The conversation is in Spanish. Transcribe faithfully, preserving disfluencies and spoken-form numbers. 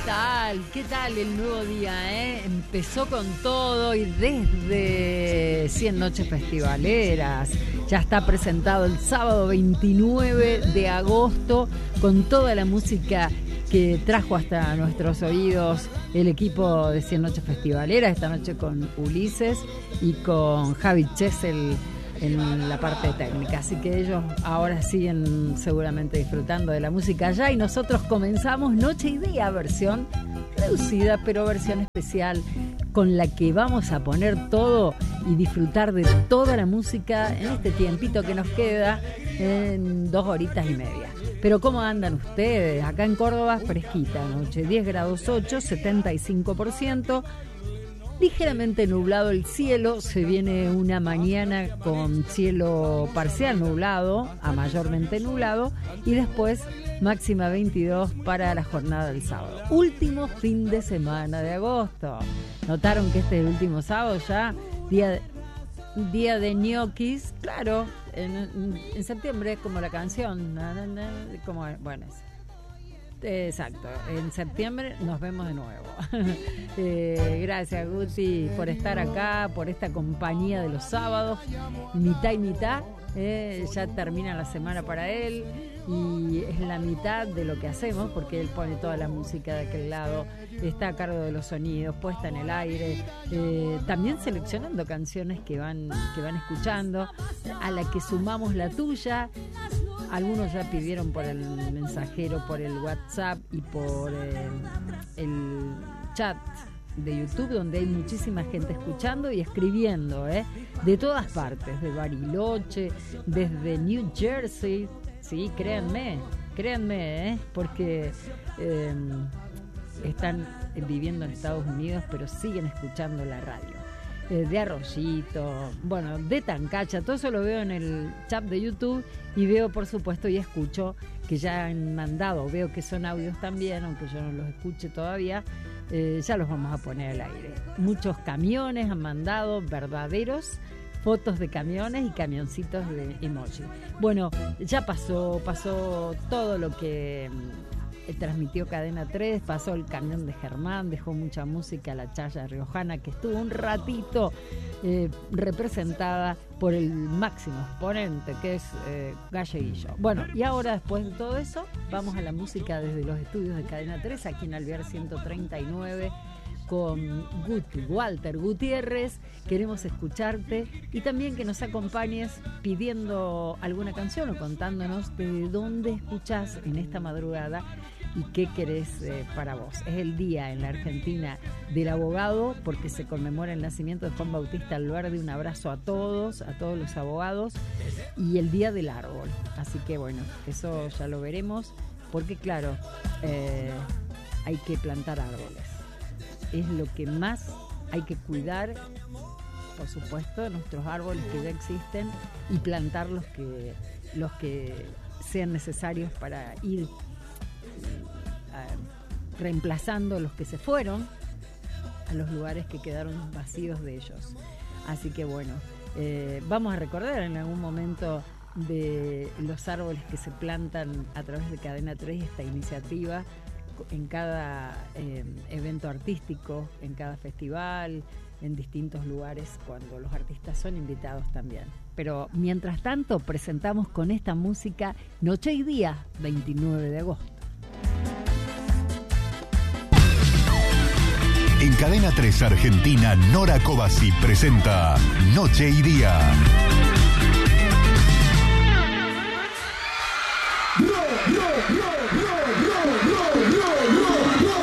tal? ¿Qué tal el nuevo día? Eh? Empezó con todo y desde cien Noches Festivaleras. Ya está presentado el sábado veintinueve de agosto con toda la música que trajo hasta nuestros oídos el equipo de cien Noches Festivaleras. Esta noche con Ulises y con Javi Chesel en la parte técnica, así que ellos ahora siguen seguramente disfrutando de la música allá y nosotros comenzamos Noche y Día, versión reducida pero versión especial con la que vamos a poner todo y disfrutar de toda la música en este tiempito que nos queda en dos horitas y media. Pero ¿cómo andan ustedes? Acá en Córdoba fresquita noche, diez grados ocho, setenta y cinco por ciento. Ligeramente nublado el cielo, se viene una mañana con cielo parcial nublado a mayormente nublado y después máxima veintidós para la jornada del sábado. Último fin de semana de agosto. ¿Notaron que este es el último sábado ya? Día de, día de ñoquis, claro, en, en, en septiembre como la canción, na, na, na, como, bueno, es. Exacto, en septiembre nos vemos de nuevo. eh, gracias Guti por estar acá, por esta compañía de los sábados, mitad y mitad, eh, ya termina la semana para él y es la mitad de lo que hacemos porque él pone toda la música de aquel lado, está a cargo de los sonidos, puesta en el aire, eh, también seleccionando canciones que van, que van escuchando, a la que sumamos la tuya. Algunos ya pidieron por el mensajero, por el WhatsApp y por eh, el chat de YouTube, donde hay muchísima gente escuchando y escribiendo, ¿eh? De todas partes, de Bariloche, desde New Jersey, sí, créanme, créanme, ¿eh? Porque eh, están viviendo en Estados Unidos, pero siguen escuchando la radio. De Arroyito, bueno, de Tancacha, todo eso lo veo en el chat de YouTube y veo, por supuesto, y escucho que ya han mandado, veo que son audios también, aunque yo no los escuche todavía, eh, ya los vamos a poner al aire. Muchos camiones han mandado, verdaderos, fotos de camiones y camioncitos de emoji. Bueno, ya pasó, pasó todo lo que transmitió Cadena tres, pasó el camión de Germán, dejó mucha música a la chaya riojana que estuvo un ratito eh, representada por el máximo exponente que es eh, Galleguillo. Bueno, y ahora después de todo eso vamos a la música desde los estudios de Cadena tres aquí en Alvear ciento treinta y nueve con Guti, Walter Gutiérrez. Queremos escucharte y también que nos acompañes pidiendo alguna canción o contándonos de dónde escuchás en esta madrugada y qué querés eh, para vos. Es el día en la Argentina del abogado porque se conmemora el nacimiento de Juan Bautista Alberdi. Un abrazo a todos, a todos los abogados, y el día del árbol. Así que bueno, eso ya lo veremos porque claro, eh, hay que plantar árboles. Es lo que más hay que cuidar, por supuesto, nuestros árboles que ya existen y plantar los que, los que sean necesarios para ir uh, reemplazando los que se fueron a los lugares que quedaron vacíos de ellos. Así que bueno, eh, vamos a recordar en algún momento de los árboles que se plantan a través de Cadena tres, esta iniciativa en cada eh, evento artístico, en cada festival, en distintos lugares cuando los artistas son invitados también. Pero mientras tanto presentamos con esta música Noche y Día, veintinueve de agosto. En Cadena tres Argentina, Nora Covasi presenta Noche y Día.